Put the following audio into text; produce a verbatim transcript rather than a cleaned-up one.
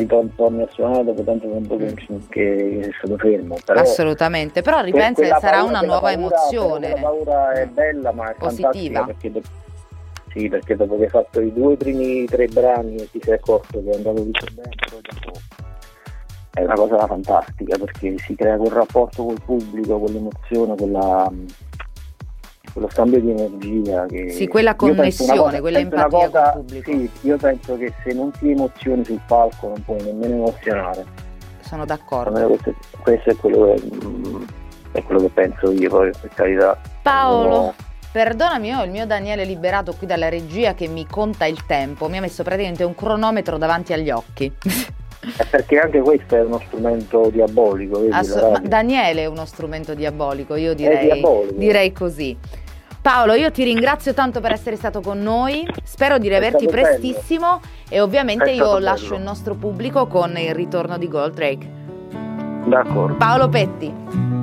ritorni a suonare dopo tanto tempo che, che è stato fermo. Però assolutamente, però ripensa che sarà una nuova paura, emozione. La paura è bella, ma è positiva. Perché do- sì, perché dopo che hai fatto i due primi tre brani e ti sei accorto che è andato tutto bene, poi dopo è una cosa fantastica, perché si crea quel rapporto col pubblico, quell'emozione, quella, quello scambio di energia che sì, quella connessione, cosa, quella empatia cosa, col pubblico. Sì, io penso che se non ti emozioni sul palco non puoi nemmeno emozionare. Sono d'accordo. Questo, questo è quello che è quello che penso io, poi per carità. Paolo, no. Perdonami, io ho il mio Daniele liberato qui dalla regia che mi conta il tempo, mi ha messo praticamente un cronometro davanti agli occhi. È perché anche questo è uno strumento diabolico, vedi, Assu- ma Daniele è uno strumento diabolico, io direi, diabolico. direi così. Paolo, io ti ringrazio tanto per essere stato con noi, spero di riaverti prestissimo bello. E ovviamente io lascio bello. Il nostro pubblico con il ritorno di Goldrake. D'accordo. Paolo Petti.